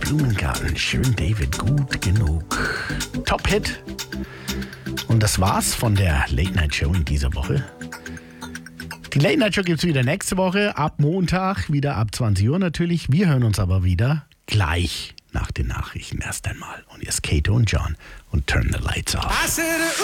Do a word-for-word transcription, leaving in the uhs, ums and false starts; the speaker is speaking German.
Blumengarten. Schön, David, gut genug. Top-Hit. Und das war's von der Late-Night-Show in dieser Woche. Die Late-Night-Show gibt's wieder nächste Woche, ab Montag, wieder ab zwanzig Uhr natürlich. Wir hören uns aber wieder gleich nach den Nachrichten erst einmal. Und jetzt Kato und John und Turn the Lights Off.